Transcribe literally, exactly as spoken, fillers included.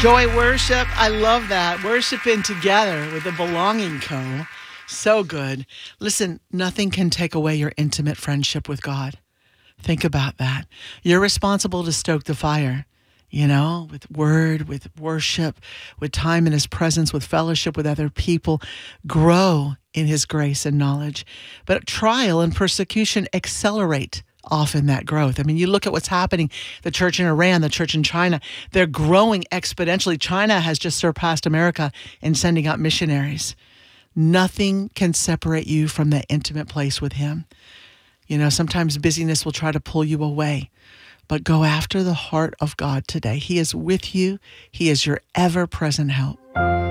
Joy worship. I love that. Worshiping together with the Belonging Co. So good. Listen, nothing can take away your intimate friendship with God. Think about that. You're responsible to stoke the fire, you know, with word, with worship, with time in his presence, with fellowship with other people. Grow in his grace and knowledge. But trial and persecution accelerate often that growth. I mean, you look at what's happening, the church in Iran, the church in China, they're growing exponentially. China has just surpassed America in sending out missionaries. Nothing can separate you from that intimate place with him. You know, sometimes busyness will try to pull you away, but go after the heart of God today. He is with you. He is your ever-present help.